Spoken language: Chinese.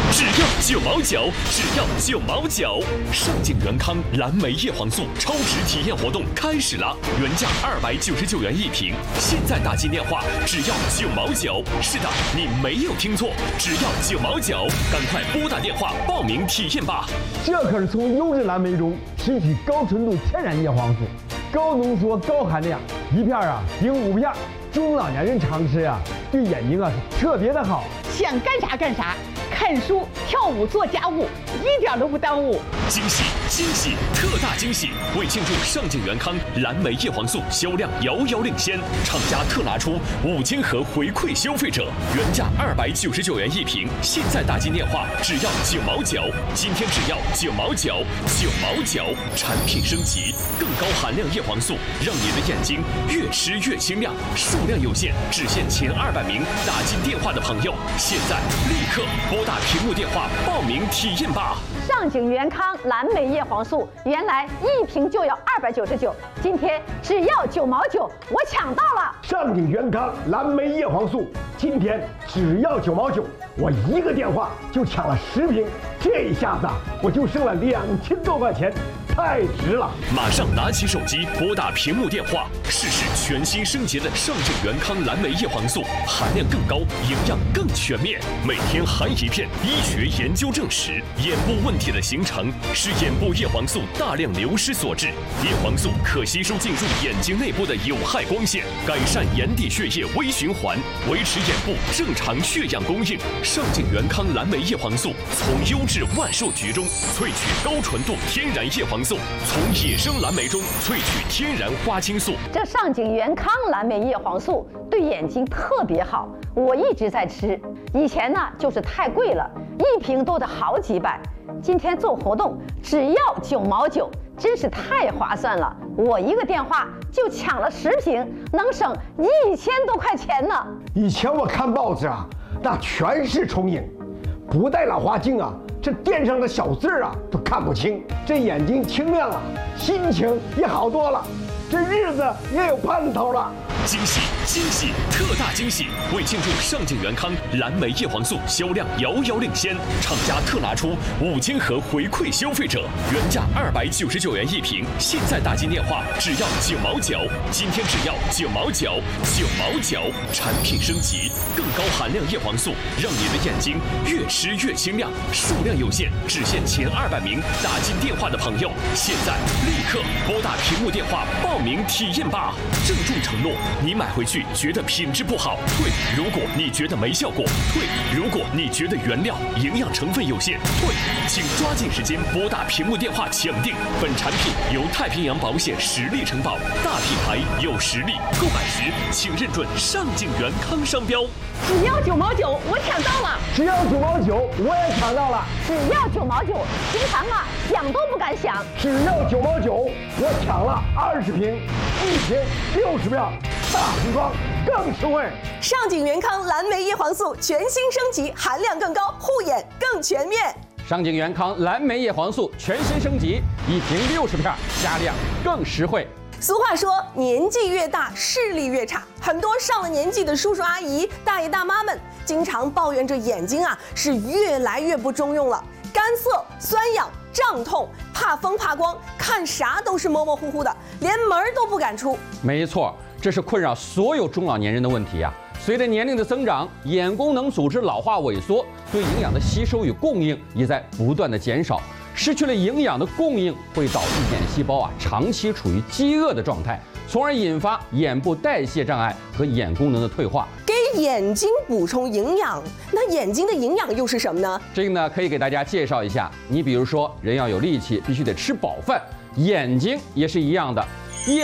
只要9毛9，只要9毛9。上镜元康蓝莓叶黄素超值体验活动开始了，原价299元一瓶，现在打进电话只要9毛9。是的，你没有听错，只要9毛9，赶快拨打电话报名体验吧。 这可是从优质蓝莓中提取高纯度天然叶黄素，高浓缩高含量，一片顶5片，中老年人常吃对眼睛是特别的好。 想干啥干啥，看书、跳舞、做家务，一点都不耽误。 惊喜惊喜特大惊喜！为庆祝上镜元康蓝莓叶黄素销量遥遥领先，厂家特拿出5000盒回馈消费者，原价299元一瓶，现在打进电话只要9毛9，今天只要9毛9，9毛9。产品升级，更高含量叶黄素，让你的眼睛越吃越清亮。数量有限，只限前200名打进电话的朋友，现在立刻拨打屏幕电话报名体验吧。 上镜元康蓝莓叶黄素原来一瓶就要299，今天只要9毛9，我抢到了。 上镜元康蓝莓叶黄素今天只要9毛9，我一个电话就抢了10瓶，这一下子我就剩了2000多块钱，太值了！ 马上拿起手机拨打屏幕电话，试试全新升级的上镜元康蓝莓叶黄素，含量更高，营养更全面，每天含一片。医学研究证实，眼部问题的形成是眼部叶黄素大量流失所致。叶黄素可吸收进入眼睛内部的有害光线，改善眼底血液微循环，维持眼部正常血氧供应。上镜元康蓝莓叶黄素从优质万寿菊中萃取高纯度天然叶黄素，从野生蓝莓中萃取天然花青素。 这上镜元康蓝莓叶黄素对眼睛特别好，我一直在吃。以前就是太贵了，一瓶都得好几百。今天做活动只要9毛9，真是太划算了。我一个电话就抢了10瓶，能省1000多块钱呢。 以前我看报纸那全是重影，不戴老花镜这垫上的小字都看不清，这眼睛清亮了，心情也好多了，这日子也有盼头了。 惊喜惊喜特大惊喜！为庆祝上镜元康蓝莓叶黄素销量遥遥领先，厂家特拿出5000盒回馈消费者，原价299元一瓶，现在打进电话只要9毛9，今天只要9毛9，9毛9。产品升级，更高含量叶黄素，让你的眼睛越吃越清亮。数量有限，只限前200名打进电话的朋友，现在立刻拨打屏幕电话报名体验吧。郑重承诺，你买回去觉得品质不好，退；如果你觉得没效果，退；如果你觉得原料营养成分有限，退。请抓紧时间拨打屏幕电话抢订。本产品由太平洋保险实力承保，大品牌有实力，购买时请认准上镜元康商标。 只要9毛9，我抢到了。 只要9毛9，我也抢到了。 只要9毛9，平常想都不敢想。 只要9毛9，我抢了20瓶，一瓶60片，大瓶装更实惠。 上镜元康蓝莓叶黄素全新升级，含量更高，护眼更全面。 上镜元康蓝莓叶黄素全新升级，一瓶60片，加量更实惠。 俗话说，年纪越大，视力越差。很多上了年纪的叔叔阿姨、大爷大妈们，经常抱怨着眼睛是越来越不中用了，干涩、酸痒、胀痛，怕风怕光，看啥都是模模糊糊的，连门都不敢出。 没错，这是困扰所有中老年人的问题随着年龄的增长，眼功能组织老化萎缩，对营养的吸收与供应也在不断的减少。失去了营养的供应，会导致眼细胞长期处于饥饿的状态，从而引发眼部代谢障碍和眼功能的退化。 给眼睛补充营养，那眼睛的营养又是什么呢？ 这个呢，可以给大家介绍一下。你比如说，人要有力气，必须得吃饱饭。眼睛也是一样的，